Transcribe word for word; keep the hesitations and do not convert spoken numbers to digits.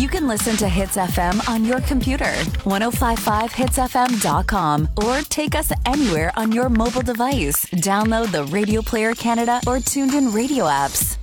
You can listen to Hits F M on your computer, ten fifty-five hits f m dot com, or take us anywhere on your mobile device. Download the Radio Player Canada or Tuned In Radio apps.